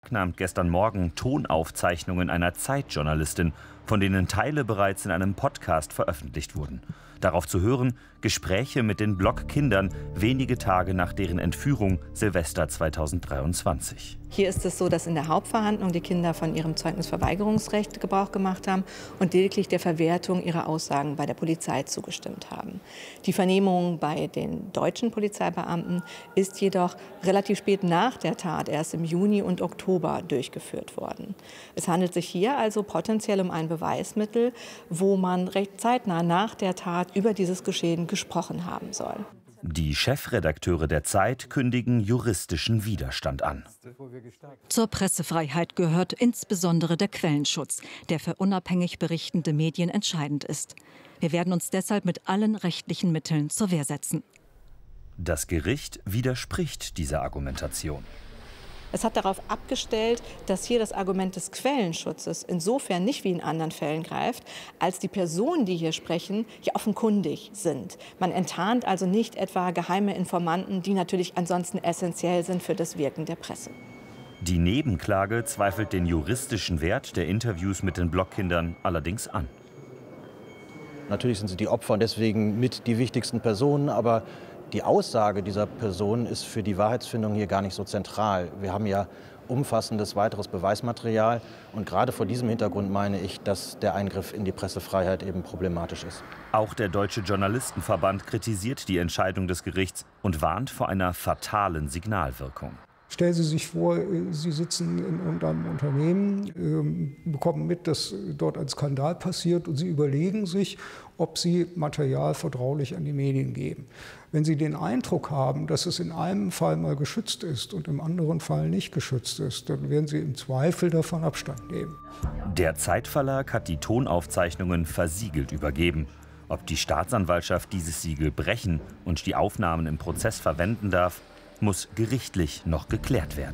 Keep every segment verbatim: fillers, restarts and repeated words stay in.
nahm gestern Morgen Tonaufzeichnungen einer Zeitjournalistin, von denen Teile bereits in einem Podcast veröffentlicht wurden. Darauf zu hören, Gespräche mit den Blog-Kindern wenige Tage nach deren Entführung Silvester zweitausenddreiundzwanzig. Hier ist es so, dass in der Hauptverhandlung die Kinder von ihrem Zeugnisverweigerungsrecht Gebrauch gemacht haben und lediglich der Verwertung ihrer Aussagen bei der Polizei zugestimmt haben. Die Vernehmung bei den deutschen Polizeibeamten ist jedoch relativ spät nach der Tat, erst im Juni und Oktober, durchgeführt worden. Es handelt sich hier also potenziell um ein Beweismittel, wo man recht zeitnah nach der Tat über dieses Geschehen gesprochen haben soll. Die Chefredakteure der Zeit kündigen juristischen Widerstand an. Zur Pressefreiheit gehört insbesondere der Quellenschutz, der für unabhängig berichtende Medien entscheidend ist. Wir werden uns deshalb mit allen rechtlichen Mitteln zur Wehr setzen. Das Gericht widerspricht dieser Argumentation. Es hat darauf abgestellt, dass hier das Argument des Quellenschutzes insofern nicht wie in anderen Fällen greift, als die Personen, die hier sprechen, ja offenkundig sind. Man enttarnt also nicht etwa geheime Informanten, die natürlich ansonsten essentiell sind für das Wirken der Presse. Die Nebenklage zweifelt den juristischen Wert der Interviews mit den Blogkindern allerdings an. Natürlich sind sie die Opfer und deswegen mit die wichtigsten Personen, aber die Aussage dieser Person ist für die Wahrheitsfindung hier gar nicht so zentral. Wir haben ja umfassendes weiteres Beweismaterial und gerade vor diesem Hintergrund meine ich, dass der Eingriff in die Pressefreiheit eben problematisch ist. Auch der Deutsche Journalistenverband kritisiert die Entscheidung des Gerichts und warnt vor einer fatalen Signalwirkung. Stellen Sie sich vor, Sie sitzen in irgendeinem Unternehmen, bekommen mit, dass dort ein Skandal passiert und Sie überlegen sich, ob Sie Material vertraulich an die Medien geben. Wenn Sie den Eindruck haben, dass es in einem Fall mal geschützt ist und im anderen Fall nicht geschützt ist, dann werden Sie im Zweifel davon Abstand nehmen. Der Zeitverlag hat die Tonaufzeichnungen versiegelt übergeben. Ob die Staatsanwaltschaft dieses Siegel brechen und die Aufnahmen im Prozess verwenden darf, muss gerichtlich noch geklärt werden.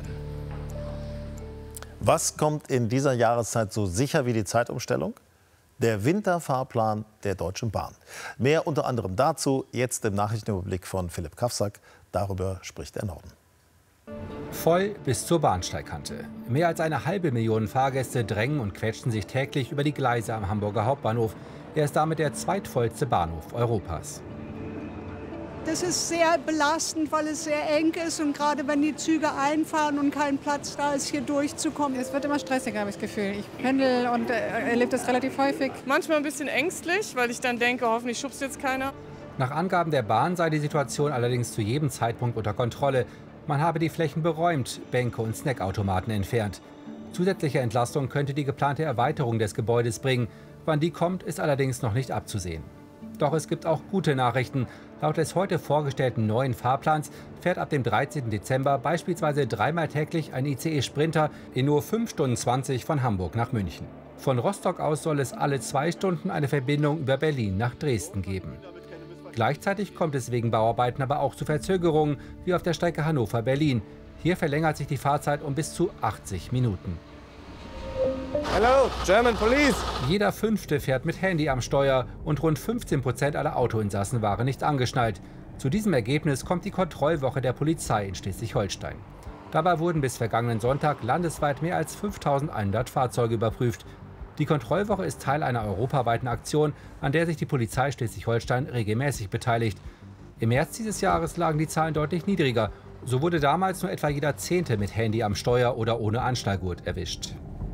Was kommt in dieser Jahreszeit so sicher wie die Zeitumstellung? Der Winterfahrplan der Deutschen Bahn. Mehr unter anderem dazu jetzt im Nachrichtenüberblick von Philipp Kafsack. Darüber spricht der Norden. Voll bis zur Bahnsteigkante. Mehr als eine halbe Million Fahrgäste drängen und quetschen sich täglich über die Gleise am Hamburger Hauptbahnhof. Er ist damit der zweitvollste Bahnhof Europas. Das ist sehr belastend, weil es sehr eng ist und gerade wenn die Züge einfahren und kein Platz da ist, hier durchzukommen. Es wird immer stressiger, habe ich das Gefühl. Ich pendel und äh, erlebe das relativ häufig. Manchmal ein bisschen ängstlich, weil ich dann denke, hoffentlich schubst jetzt keiner. Nach Angaben der Bahn sei die Situation allerdings zu jedem Zeitpunkt unter Kontrolle. Man habe die Flächen beräumt, Bänke und Snackautomaten entfernt. Zusätzliche Entlastung könnte die geplante Erweiterung des Gebäudes bringen. Wann die kommt, ist allerdings noch nicht abzusehen. Doch es gibt auch gute Nachrichten. Laut des heute vorgestellten neuen Fahrplans fährt ab dem dreizehnten Dezember beispielsweise dreimal täglich ein I C E-Sprinter in nur fünf Stunden zwanzig von Hamburg nach München. Von Rostock aus soll es alle zwei Stunden eine Verbindung über Berlin nach Dresden geben. Gleichzeitig kommt es wegen Bauarbeiten aber auch zu Verzögerungen, wie auf der Strecke Hannover-Berlin. Hier verlängert sich die Fahrzeit um bis zu achtzig Minuten. Hello, German Police. Jeder Fünfte fährt mit Handy am Steuer und rund fünfzehn Prozent aller Autoinsassen waren nicht angeschnallt. Zu diesem Ergebnis kommt die Kontrollwoche der Polizei in Schleswig-Holstein. Dabei wurden bis vergangenen Sonntag landesweit mehr als fünftausendeinhundert Fahrzeuge überprüft. Die Kontrollwoche ist Teil einer europaweiten Aktion, an der sich die Polizei Schleswig-Holstein regelmäßig beteiligt. Im März dieses Jahres lagen die Zahlen deutlich niedriger. So wurde damals nur etwa jeder Zehnte mit Handy am Steuer oder ohne Anschnallgurt erwischt.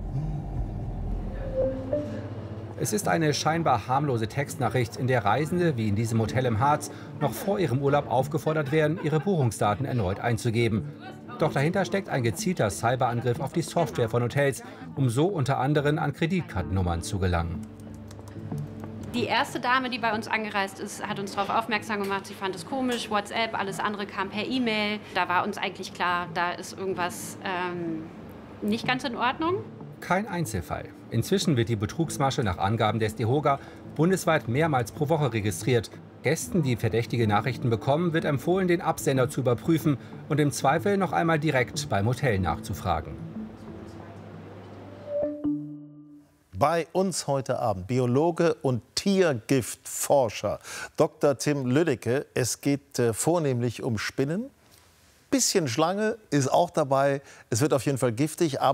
Es ist eine scheinbar harmlose Textnachricht, in der Reisende, wie in diesem Hotel im Harz, noch vor ihrem Urlaub aufgefordert werden, ihre Buchungsdaten erneut einzugeben. Doch dahinter steckt ein gezielter Cyberangriff auf die Software von Hotels, um so unter anderem an Kreditkartennummern zu gelangen. Die erste Dame, die bei uns angereist ist, hat uns darauf aufmerksam gemacht. Sie fand es komisch, WhatsApp, alles andere kam per E-Mail. Da war uns eigentlich klar, da ist irgendwas ähm, nicht ganz in Ordnung. Kein Einzelfall. Inzwischen wird die Betrugsmasche nach Angaben des DEHOGA bundesweit mehrmals pro Woche registriert. Gästen, die verdächtige Nachrichten bekommen, wird empfohlen, den Absender zu überprüfen und im Zweifel noch einmal direkt beim Hotel nachzufragen. Bei uns heute Abend Biologe und Tiergiftforscher Doktor Tim Lüdecke. Es geht äh, vornehmlich um Spinnen. bisschen Schlange ist auch dabei. Es wird auf jeden Fall giftig. Aber